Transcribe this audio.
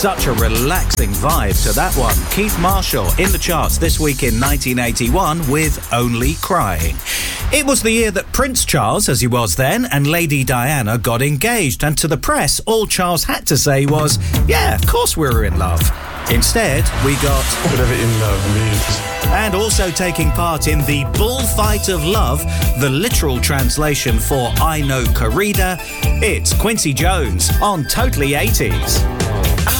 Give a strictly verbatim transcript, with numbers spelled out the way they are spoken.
Such a relaxing vibe to that one. Keith Marshall in the charts this week in nineteen eighty-one with Only Crying. It was the year that Prince Charles, as he was then, and Lady Diana got engaged, and to the press, all Charles had to say was, yeah, of course we were in love. Instead, we got... whatever in love means. And also taking part in the Bullfight of Love, the literal translation for I Know Corrida, it's Quincy Jones on Totally eighties.